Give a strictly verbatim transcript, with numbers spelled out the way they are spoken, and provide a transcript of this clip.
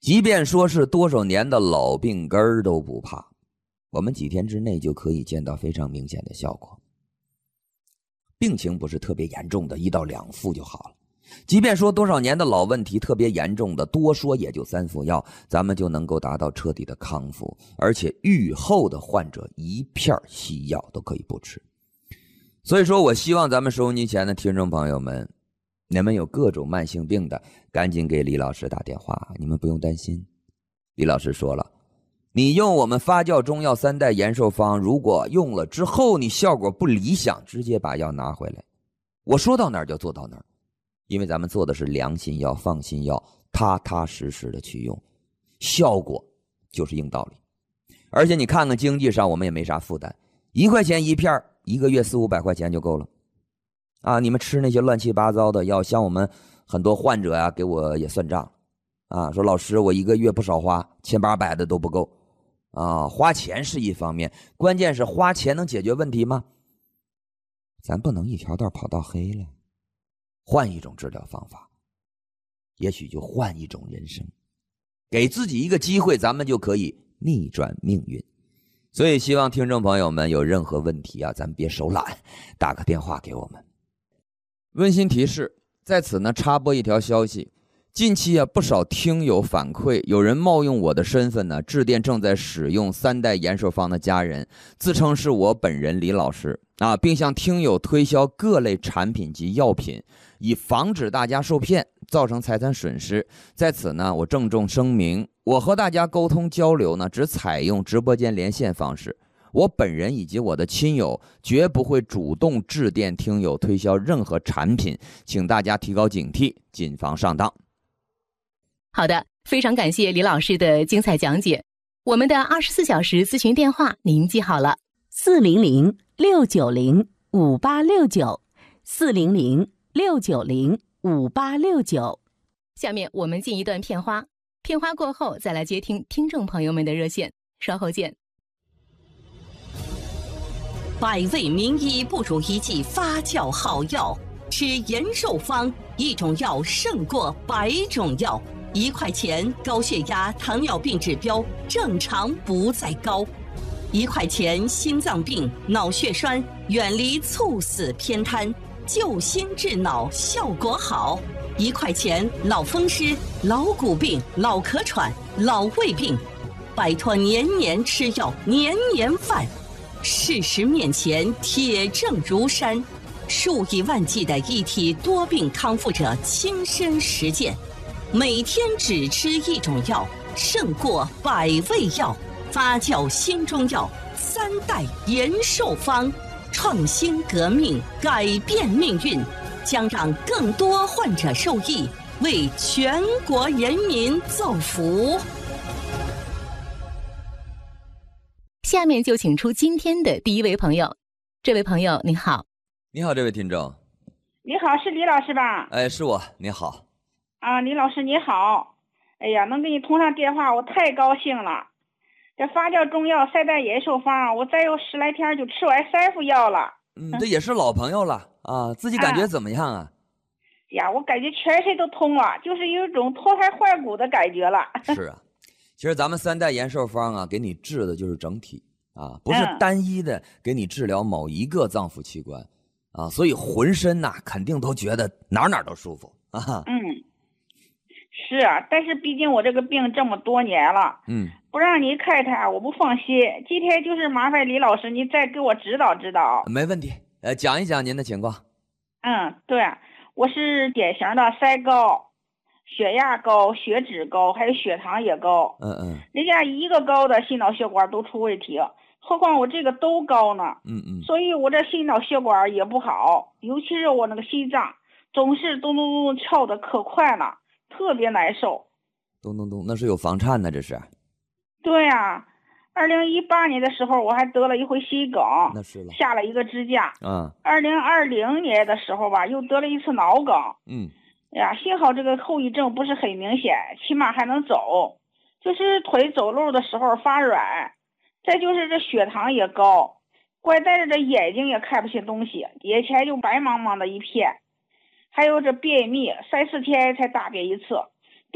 即便说是多少年的老病根儿都不怕，我们几天之内就可以见到非常明显的效果。病情不是特别严重的，一到两副就好了。即便说多少年的老问题特别严重的，多说也就三副药，咱们就能够达到彻底的康复，而且愈后的患者一片西药都可以不吃。所以说我希望咱们收音机前的听众朋友们，你们有各种慢性病的，赶紧给李老师打电话，你们不用担心。李老师说了，你用我们发酵中药三代延寿方，如果用了之后你效果不理想，直接把药拿回来，我说到哪儿就做到哪儿。因为咱们做的是良心药、放心药，踏踏实实的去用，效果就是硬道理。而且你看看经济上我们也没啥负担，一块钱一片，一个月四五百块钱就够了啊！你们吃那些乱七八糟的药，像我们很多患者啊给我也算账啊，说老师我一个月不少花，千八百的都不够啊！花钱是一方面，关键是花钱能解决问题吗？咱不能一条道跑到黑了，换一种治疗方法，也许就换一种人生，给自己一个机会，咱们就可以逆转命运。所以希望听众朋友们有任何问题啊，咱别手懒，打个电话给我们。温馨提示，在此呢插播一条消息，近期啊不少听友反馈，有人冒用我的身份呢致电正在使用三代延寿方的家人，自称是我本人李老师啊，并向听友推销各类产品及药品，以防止大家受骗，造成财产损失。在此呢，我郑重声明，我和大家沟通交流呢，只采用直播间连线方式。我本人以及我的亲友绝不会主动致电听友推销任何产品，请大家提高警惕，谨防上当。 好的，非常感谢李老师的精彩讲解。我们的二十四小时咨询电话您记好了：四零零六九零五八六九，四零零六九零五八六九。下面我们进一段片花，片花过后再来接听听众朋友们的热线，稍后见。 百味名医不如一剂发酵好药，吃延寿方，一种药胜过百种药。一块钱，高血压、糖尿病指标正常不再高；一块钱，心脏病、脑血栓远离猝死偏瘫，救心治脑效果好；一块钱，老风湿、老骨病、老咳喘、老胃病，摆脱年年吃药、年年犯。事实面前，铁证如山，数以万计的一体多病康复者亲身实践。每天只吃一种药，胜过百味药。发酵新中药三代延寿方，创新革命，改变命运，将让更多患者受益，为全国人民造福。 下面就请出今天的第一位朋友。这位朋友您好。 你好，这位听众。 你好，是李老师吧？ 哎，是我。你好。 啊，李老师你好。哎呀，能跟你通上电话我太高兴了。这发酵中药三代延寿方，我再有十来天就吃完三副药了。 嗯，这也是老朋友了啊，自己感觉怎么样啊？ 呀，我感觉全身都通了，就是有一种脱胎换骨的感觉了。 是啊，其实咱们三代延寿方啊，给你治的就是整体啊，不是单一的给你治疗某一个脏腑器官啊，所以浑身呐、啊、肯定都觉得哪哪都舒服啊。 嗯，是啊，但是毕竟我这个病这么多年了， 嗯， 不让你看看我不放心。今天就是麻烦李老师你再给我指导指导。 没问题，呃，讲一讲您的情况。 嗯，对，我是典型的三高，血压高、血脂高，还有血糖也高。 嗯嗯， 人家一个高的心脑血管都出问题，何况我这个都高呢。 嗯嗯， 所以我这心脑血管也不好，尤其是我那个心脏总是咚咚咚跳的可快了，特别难受。 咚咚咚，那是有房颤呢，这是。 对呀、啊，二零一八年的时候我还得了一回心梗， 那是了， 下了一个支架。 嗯。 二零二零年的时候吧，又得了一次脑梗。 嗯。 哎呀，幸好这个后遗症不是很明显，起码还能走，就是腿走路的时候发软，再就是这血糖也高，关带着这眼睛也看不清东西，眼前就白茫茫的一片，还有这便秘，三四天才大便一次。